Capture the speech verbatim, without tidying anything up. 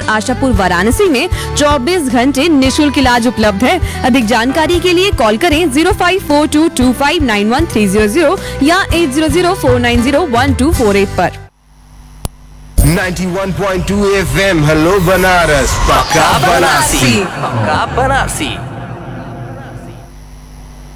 आशापुर वाराणसी में चौबीस घंटे निशुल्क इलाज उपलब्ध है। अधिक जानकारी के लिए कॉल करें जीरो फाइव फोर टू टू फाइव नाइन वन थ्री जीरो जीरो या at zero zero four nine zero one two four at पर। नाइंटी वन point two F M hello Banaras, पक्का बनारसी, पक्का बनारसी।